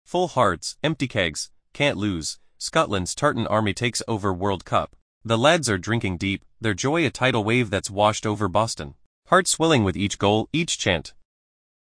Full hearts, empty kegs, can't lose. Scotland's tartan army takes over World Cup. The lads are drinking deep, their joy a tidal wave that's washed over Boston. Heart swelling with each goal, each chant.